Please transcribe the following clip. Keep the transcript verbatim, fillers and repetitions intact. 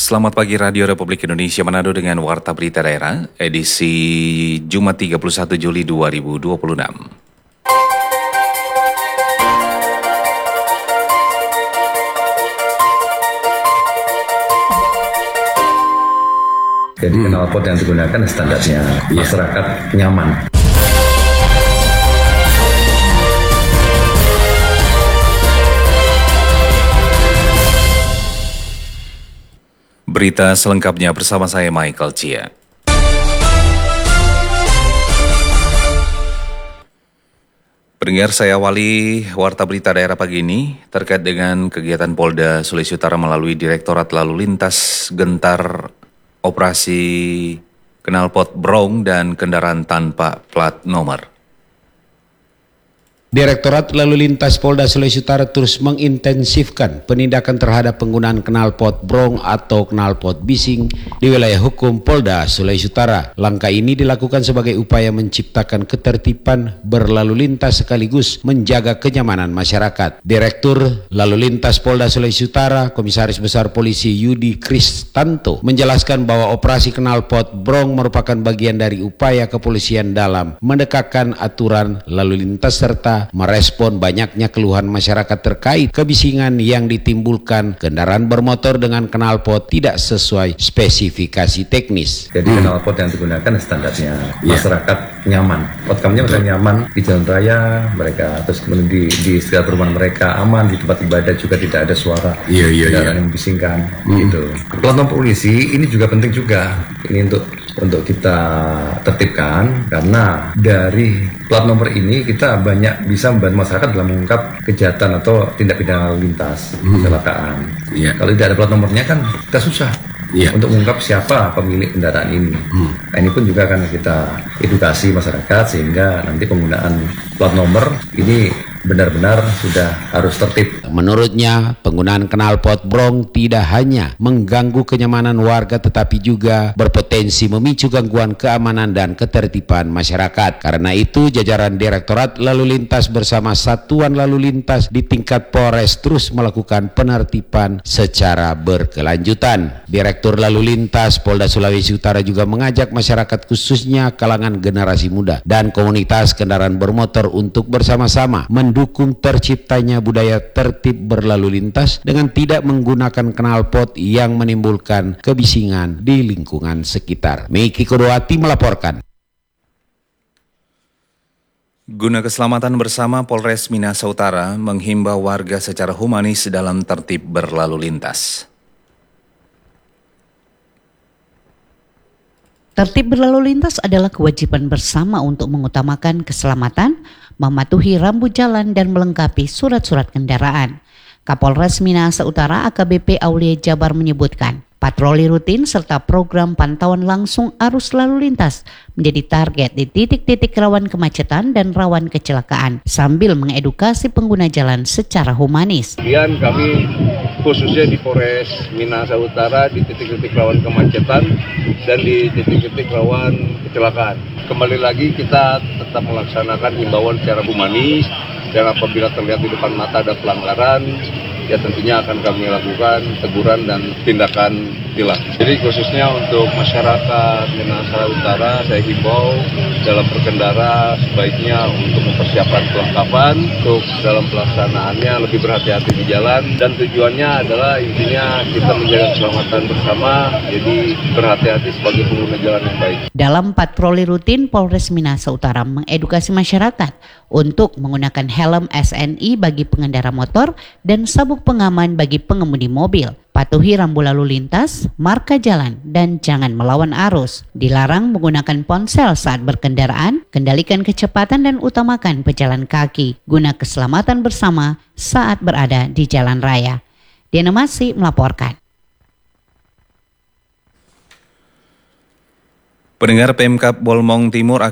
Selamat pagi Radio Republik Indonesia Manado dengan Warta Berita Daerah, edisi Jumat tiga puluh satu Juli dua ribu dua puluh enam. Jadi hmm. knalpot yang digunakan standarnya yeah. masyarakat nyaman. Berita selengkapnya bersama saya Michael Chia. Pendengar, saya awali Warta Berita Daerah pagi ini terkait dengan kegiatan Polda Sulawesi Utara melalui Direktorat Lalu Lintas gentar operasi knalpot brong dan kendaraan tanpa plat nomor. Direktorat Lalu Lintas Polda Sulawesi Utara terus mengintensifkan penindakan terhadap penggunaan knalpot brong atau knalpot bising di wilayah hukum Polda Sulawesi Utara. Langkah ini dilakukan sebagai upaya menciptakan ketertiban berlalu lintas sekaligus menjaga kenyamanan masyarakat. Direktur Lalu Lintas Polda Sulawesi Utara, Komisaris Besar Polisi Yudi Kristanto, menjelaskan bahwa operasi knalpot brong merupakan bagian dari upaya kepolisian dalam mendekatkan aturan lalu lintas serta merespon banyaknya keluhan masyarakat terkait kebisingan yang ditimbulkan kendaraan bermotor dengan knalpot tidak sesuai spesifikasi teknis. Jadi hmm. knalpot yang digunakan standarnya yeah. masyarakat nyaman, outcome-nya mereka nyaman di jalan raya mereka, terus kemudian di, di sekitar perumahan mereka aman, di tempat ibadah juga tidak ada suara yeah, yeah, kendaraan yeah. yang membisingkan. Hmm. Gitu. Plat nomor polisi ini juga penting juga, ini untuk untuk kita tertibkan karena dari plat nomor ini kita banyak bisa membantu masyarakat dalam mengungkap kejahatan atau tindak pidana lalu lintas, hmm. kecelakaan. Yeah. Kalau tidak ada plat nomornya kan kita susah yeah. untuk mengungkap siapa pemilik kendaraan ini. Hmm. Nah, ini pun juga akan kita edukasi masyarakat sehingga nanti penggunaan plat nomor ini benar-benar sudah harus tertib. Menurutnya, penggunaan knalpot brong tidak hanya mengganggu kenyamanan warga tetapi juga berpotensi memicu gangguan keamanan dan ketertiban masyarakat. Karena itu, jajaran Direktorat Lalu Lintas bersama Satuan Lalu Lintas di tingkat Polres terus melakukan penertiban secara berkelanjutan. Direktur Lalu Lintas Polda Sulawesi Utara juga mengajak masyarakat khususnya kalangan generasi muda dan komunitas kendaraan bermotor untuk bersama-sama mendukung terciptanya budaya tertib berlalu lintas dengan tidak menggunakan knalpot yang menimbulkan kebisingan di lingkungan sekitar. Miki Kodowati melaporkan. Guna keselamatan bersama, Polres Minahasa Utara menghimbau warga secara humanis dalam tertib berlalu lintas. Tertib berlalu lintas adalah kewajiban bersama untuk mengutamakan keselamatan, mematuhi rambu jalan dan melengkapi surat-surat kendaraan. Kapolres Minahasa Utara A K B P Aulia Jabar menyebutkan, patroli rutin serta program pantauan langsung arus lalu lintas menjadi target di titik-titik rawan kemacetan dan rawan kecelakaan sambil mengedukasi pengguna jalan secara humanis. Kemudian kami khususnya di Polres Minahasa Utara di titik-titik rawan kemacetan dan di titik-titik rawan kecelakaan. Kembali lagi kita tetap melaksanakan himbauan secara humanis dan apabila terlihat di depan mata ada pelanggaran, ya tentunya akan kami lakukan teguran dan tindakan tilang. Jadi khususnya untuk masyarakat Minahasa Utara saya himbau dalam berkendara sebaiknya untuk mempersiapkan kelengkapan, untuk dalam pelaksanaannya lebih berhati-hati di jalan dan tujuannya adalah intinya kita menjaga keselamatan bersama, jadi berhati-hati sebagai pengguna jalan yang baik. Dalam patroli rutin, Polres Minahasa Utara mengedukasi masyarakat untuk menggunakan helm S N I bagi pengendara motor dan sabuk pengaman bagi pengemudi mobil. Patuhi rambu lalu lintas, marka jalan, dan jangan melawan arus. Dilarang menggunakan ponsel saat berkendaraan, kendalikan kecepatan dan utamakan pejalan kaki guna keselamatan bersama saat berada di jalan raya. Diana Masih melaporkan. Pendengar, Pemkab Bolmong Timur